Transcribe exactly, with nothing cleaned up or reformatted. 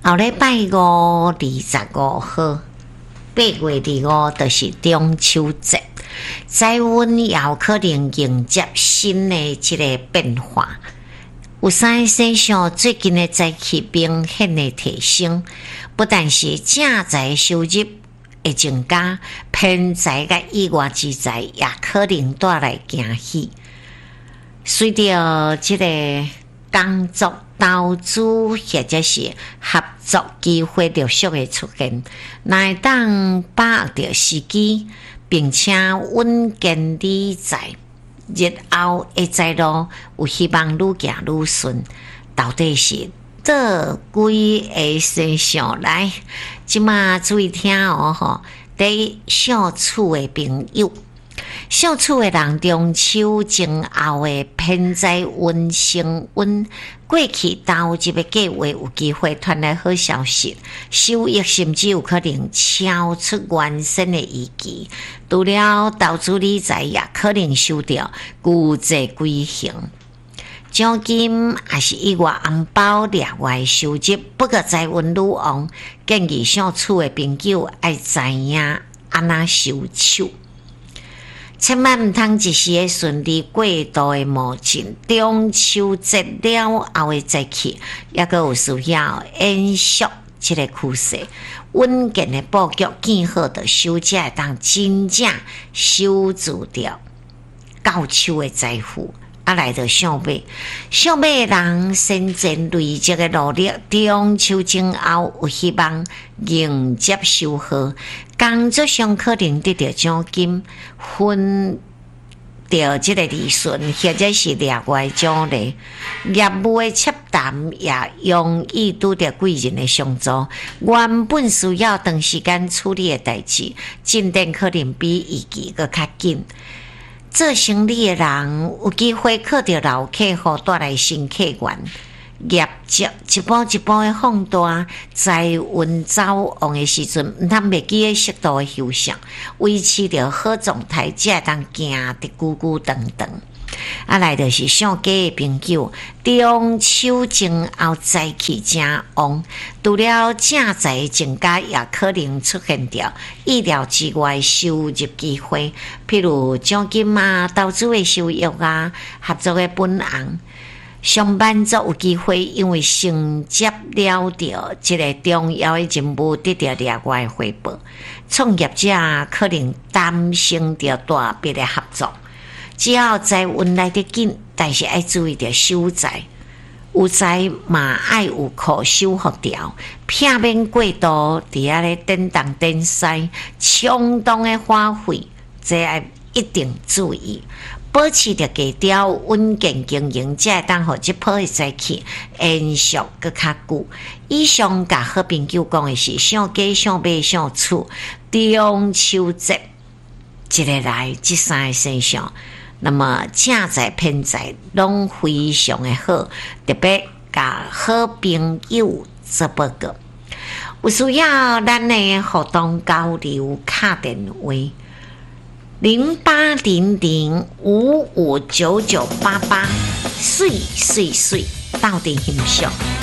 后礼拜五二十五号，八月二五就是中秋节，在阮也有可能迎接新的一个变化。有三生上最近的财气明显的提升，不但是正财收入会增加，偏财甲意外之财也可能带来惊喜。随着这个工作、投资或者是合作机会陆续的出现，乃当把握着时机，并且稳健理财，日后的财路有希望愈行愈顺。到底是倒几个现象来？即马注意听哦吼！第一，相处的朋友。相处的人，中秋前后的偏财运升温，过去投入的计划有机会传来好消息，收益甚至有可能超出原先的预期。除了投资理财，也可能收到巨济归行。奖金也是意外红包额外收入，不过财运愈旺，建议相处的朋友要知影安怎收手。千万唔通一时的顺利过度的磨尽，中秋节了后的节气，也阁有需要延续这个趋势，稳健的布局，建好的收者会当真正收住掉到手的财富。啊，来到上尾，上尾的人先前累积的努力，中秋前后有希望迎接收获。工作上可能得到奖金，分到这个利润，或者是额外奖励。业务的洽谈也容易拄到贵人的相助。原本需要长时间处理的代志，进展可能比预期搁较紧。做生意的人有机会靠到老客户带来新客源，业绩一步一步的放大，财运走旺的时阵，毋通袂记个适度的休息，维持着好状态，才会当行得久久长长。啊，来就是上家的朋友，中秋前后财气正旺，除了正财增加，也可能出现掉意料之外收入机会，譬如奖金啊、投资的收益啊、合作的本行。上班族有机会因为承接了着一个重要的任务，得到额外回报。创业者可能担心着大笔的合作。只要财运来得紧，但是要注意着守财，有财嘛要有可守护条，避免过度伫遐咧颠东颠西，冲动的花费，这要一定注意，保持着低调稳健经营，才会当互这波的财气延续搁较久。以上甲好朋友讲的是上家上买上厝，中秋节一个来这三个现象。那么正财偏财拢非常的好，特别甲好朋友做报告。有需要咱的互动交流，卡电话零八零零五五九九八八，水水水，到底欣赏。